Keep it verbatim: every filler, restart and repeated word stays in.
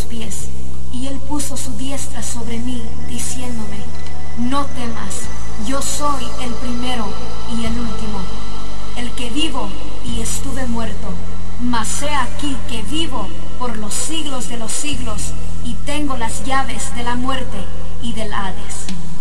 pies. Y él puso su diestra sobre mí, diciéndome: no temas, yo soy el primero y el último, el que vivo y estuve muerto, mas he aquí que vivo por los siglos de los siglos, y tengo las llaves de la muerte y del Hades.